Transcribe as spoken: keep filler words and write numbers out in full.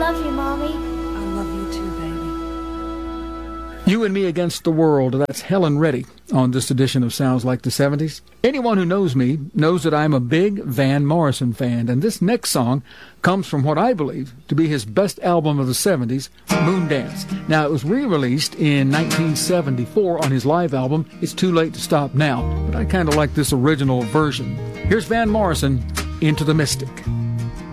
love you, Mommy. I love you too, baby. You and Me Against the World. That's Helen Reddy on this edition of Sounds Like the seventies. Anyone who knows me knows that I'm a big Van Morrison fan, and this next song comes from what I believe to be his best album of the seventies, Moondance. Now, it was re-released in nineteen seventy-four on his live album, It's Too Late to Stop Now, but I kind of like this original version. Here's Van Morrison, Into the Mystic.